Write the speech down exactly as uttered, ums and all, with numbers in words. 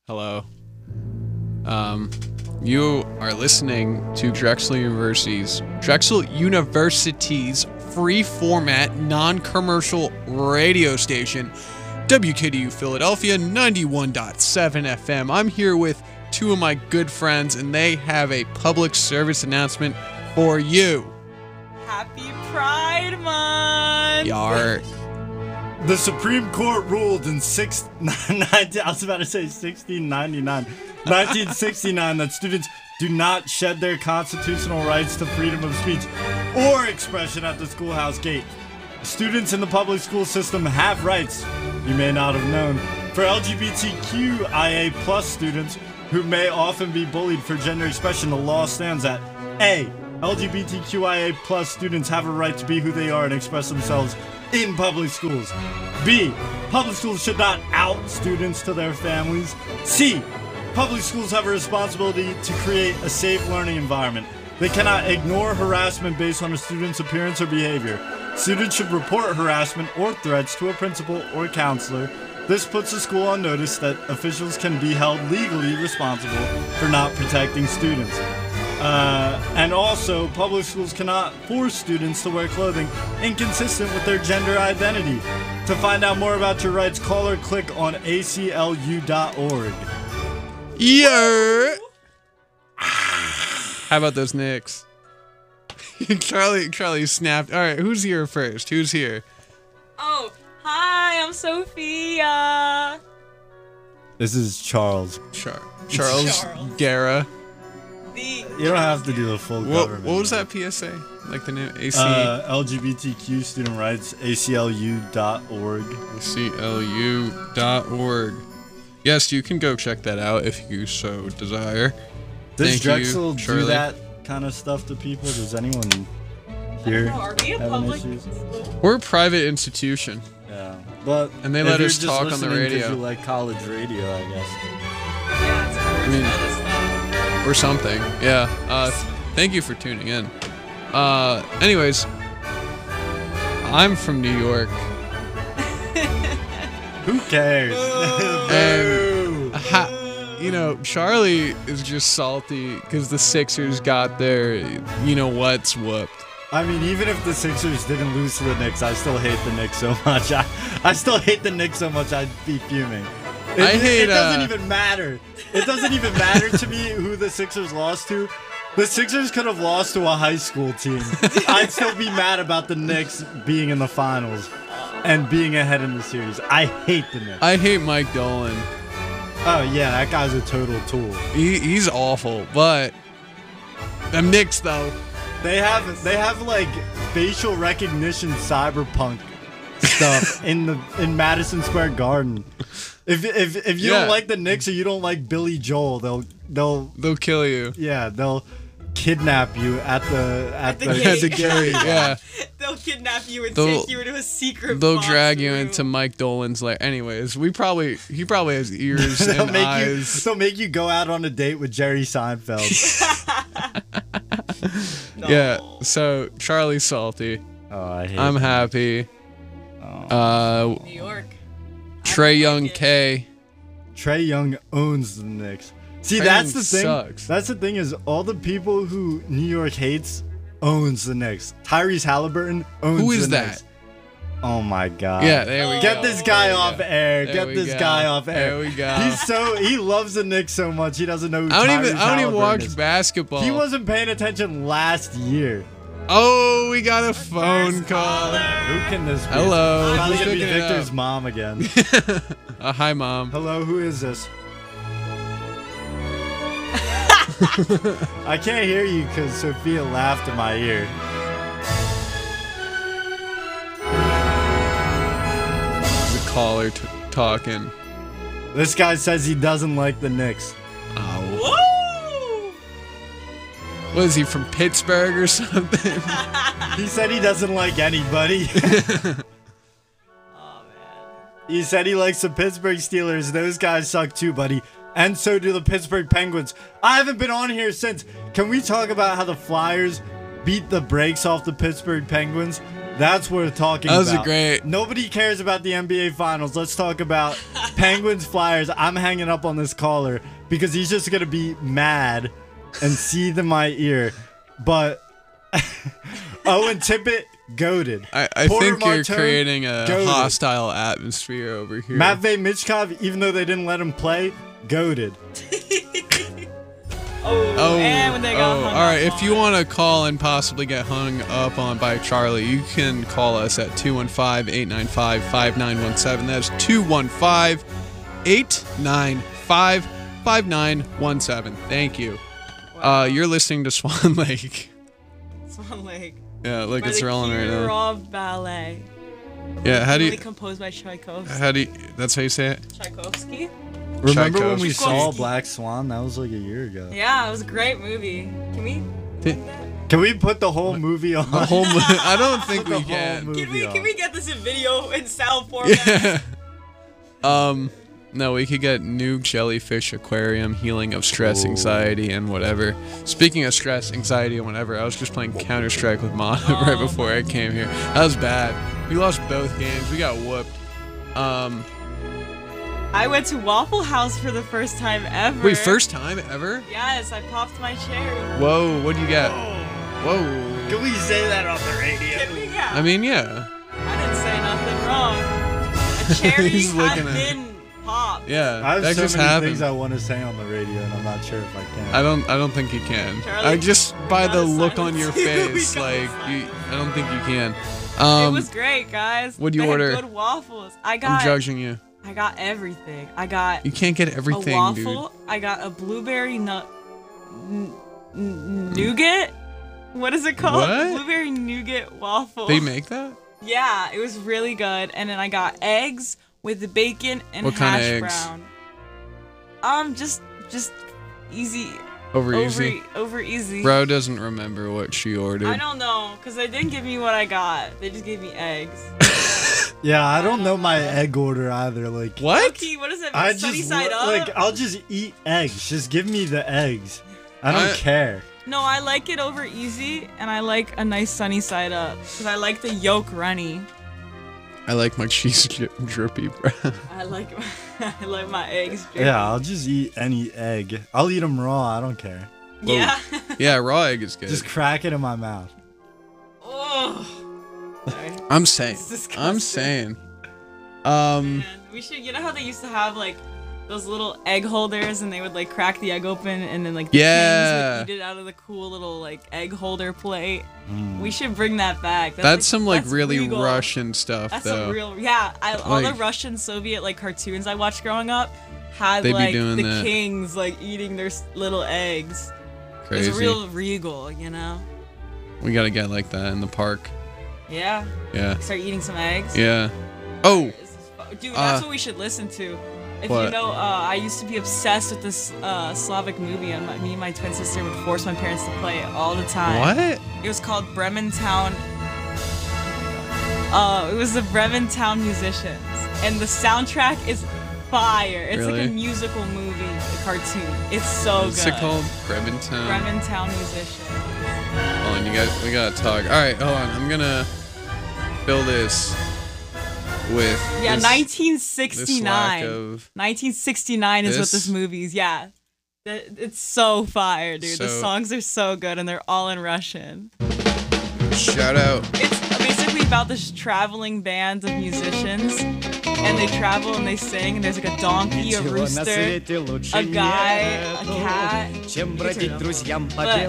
Hello. Um, you are listening to Drexel University's Drexel University's free format, non-commercial radio station, W K D U Philadelphia ninety-one point seven F M. I'm here with two of my good friends, and they have a public service announcement for you. Happy Pride Month! Yar. The Supreme Court ruled in six, nineteen, I was about to say sixteen ninety-nine, nineteen sixty-nine that students do not shed their constitutional rights to freedom of speech or expression at the schoolhouse gate. Students in the public school system have rights you may not have known. For L G B T Q I A plus students who may often be bullied for gender expression, the law stands at A. L G B T Q I A plus students have a right to be who they are and express themselves in public schools. B. Public schools should not out students to their families. C. Public schools have a responsibility to create a safe learning environment. They cannot ignore harassment based on a student's appearance or behavior. Students should report harassment or threats to a principal or counselor. This puts the school on notice that officials can be held legally responsible for not protecting students. Uh, and also, public schools cannot force students to wear clothing inconsistent with their gender identity. To find out more about your rights, call or click on A C L U dot org. Yeah. How about those Knicks? Charlie, Charlie snapped. All right, who's here first? Who's here? Oh, hi, I'm Sophia. This is Charles. Char- Charles, Charles. Guerra. The You don't have to do the full What, government. what was that P S A? Like the name? A C Uh, L G B T Q student rights, A C L U dot org. A C L U dot org. Yes, you can go check that out if you so desire. Does Thank Drexel you, do Charlie. that kind of stuff to people? Does anyone here Oh, are we a have public issues? school? We're a private institution. Yeah, but And they if let you're us just talk on the listening 'cause radio. You like college radio, I guess. Yeah, it's important I mean- to know this stuff. Or something. Yeah. Uh, thank you for tuning in. Uh, anyways, I'm from New York. Who cares? And ha- you know, Charlie is just salty because the Sixers got their, you know what's whooped. I mean, even if the Sixers didn't lose to the Knicks, I still hate the Knicks so much. I, I still hate the Knicks so much, I'd be fuming. It, I hate, It doesn't uh, even matter. It doesn't even matter to me who the Sixers lost to. The Sixers could have lost to a high school team. I'd still be mad about the Knicks being in the finals and being ahead in the series. I hate the Knicks. I hate Mike Dolan. Oh, yeah, that guy's a total tool. He, he's awful, but the Knicks though. They have they have like facial recognition cyberpunk stuff in the in Madison Square Garden. If if if you Yeah. don't like the Knicks or you don't like Billy Joel, they'll they'll They'll kill you. yeah they'll kidnap you at the at the the, gate. At the gate, yeah. They'll kidnap you and They'll- take you into a secret They'll box drag you room. into Mike Dolan's lair. Anyways, we probably he probably has ears they'll and make you eyes. they'll make you go out on a date with Jerry Seinfeld. No. Yeah. So Charlie's salty. Oh, I hate. I'm them. happy. Oh. Uh, New York. Trey I don't Young like it. K. Trey Young owns the Knicks. See, Trae that's Young the thing. sucks. That's the thing is all the people who New York hates owns the Knicks. Tyrese Halliburton owns Who is the that? Knicks. Oh my god. Yeah, there we go. Get this guy There we off go. air. There Get we this go. guy off air. There we go. He's so he loves the Knicks so much he doesn't know who I don't Tyrese even I don't even Halliburton watch is. basketball. He wasn't paying attention last year. Oh, we got a phone First call. caller. Who can this be? Hello. It's probably Who's gonna be picking it Victor's up? mom again. Uh, hi, mom. Hello, who is this? I can't hear you because Sophia laughed in my ear. There's a caller t- talking. This guy says he doesn't like the Knicks. Oh. Woo! What is he from Pittsburgh or something? He said he doesn't like anybody. Oh man. He said he likes the Pittsburgh Steelers. Those guys suck too, buddy. And so do the Pittsburgh Penguins. I haven't been on here since. Can we talk about how the Flyers beat the brakes off the Pittsburgh Penguins? That's worth talking That was about. a great- Nobody cares about the N B A Finals. Let's talk about Penguins Flyers. I'm hanging up on this caller because he's just gonna be mad and seethe in my ear. But Owen Tippett, goated. I, I Porter think you're Martone, creating a goated. hostile atmosphere over here. Matvey Michkov, even though they didn't let him play, goated. Oh, Oh, and when they got oh, hung all right. up If you on. want to call and possibly get hung up on by Charlie, you can call us at two one five, eight nine five, five nine one seven. That's two one five, eight nine five, five nine one seven. Thank you. Wow. Uh, you're listening to Swan Lake. Swan Lake. Yeah, look, By it's the rolling right now. Kirov Ballet. Yeah, how do Originally you? composed by Tchaikovsky. How do you? That's how you say it. Tchaikovsky? Remember when we Tchaikovsky. saw Black Swan? That was like a year ago. Yeah, it was a great movie. Can we? Th- Can we put the whole movie on? The whole. mo- I don't think Put the we whole can. movie Can we? on. Can we get this in video and sound format? Yeah. Um. No, we could get Nuke Jellyfish Aquarium, healing of stress, Ooh. anxiety, and whatever. Speaking of stress, anxiety, and whatever, I was just playing Counter Strike with Mon right Oh. before I came here. That was bad. We lost both games. We got whooped. Um. I went to Waffle House for the first time ever. Wait, first time ever? Yes, I popped my cherry. Whoa, what'd you get? Whoa. Can we say that on the radio? Can we? Yeah. I mean, yeah. I didn't say nothing wrong. A cherry He's has looking at- been popped. Yeah. I have that so just many happened. things I want to say on the radio, and I'm not sure if I can. I don't. I don't think you can. Charlie, I just by gotta the look on silence your you. We face, gotta like silence you. I don't think you can. Um, it was great, guys. what'd you They had order? Good waffles. I I'm got. judging you. I got everything. I got You can't get everything, a dude. waffle. I got a blueberry nut n- n- nougat. What is it called? What? Blueberry nougat waffle. They make that? Yeah, it was really good. And then I got eggs with the bacon and What hash kind of eggs? brown. Um, just just easy. Over, Over easy. over easy. Bro doesn't remember what she ordered. I don't know, cause they didn't give me what I got. They just gave me eggs. Yeah, I don't know my egg order either. Like, What? Okay, what does that mean? I Sunny just side lo- up? like I'll just eat eggs. Just give me the eggs. I don't I- care. No, I like it over easy, and I like a nice sunny side up, cause I like the yolk runny. I like my cheese dri- drippy, bro. I like I like my eggs. drippy. Yeah, I'll just eat any egg. I'll eat them raw. I don't care. Yeah. Yeah, raw egg is good. Just crack it in my mouth. Oh. Sorry. I'm saying. It's disgusting. I'm saying. Um. Man, we should. You know how they used to have like those little egg holders, and they would like crack the egg open, and then like the Yeah. kings would eat it out of the cool little like egg holder plate. Mm. We should bring that back. That's some like that's really regal. Russian stuff, That's though. a real. Yeah, I, all the Like- Russian Soviet like cartoons I watched growing up had They be like doing the that. kings like eating their s- little eggs. Crazy. It's real regal, you know. We gotta get like that in the park. Yeah. Yeah. Start eating some eggs. Yeah. Oh. This is fu- Dude, that's Uh, what we should listen to. If what? you know, uh, I used to be obsessed with this uh, Slavic movie, and my, me and my twin sister would force my parents to play it all the time. What? It was called Bremen Town. Uh, it was the Bremen Town Musicians, and the soundtrack is fire. It's like Really? a musical movie, a cartoon. It's so What's good. it called? Brementown. Bremen Town Musicians. Hold on, you guys. We gotta talk. All right, hold on. I'm gonna fill this with. Yeah, this, nineteen this lack sixty-nine. of. nineteen sixty-nine is what This? this movie's. Yeah. That- It's so fire, dude. the So- songs are so good, and they're all in Russian. Shout out. It's basically about this traveling band of musicians, and they travel and they sing, and there's like a donkey, a rooster, a guy, a cat. Чем бродить друзьям по But